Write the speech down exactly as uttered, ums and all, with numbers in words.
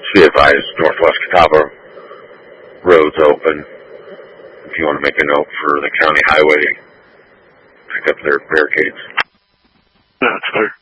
be advised, Northwest Catawba Road's open. If you want to make a note for the county highway, pick up their barricades. That's fair.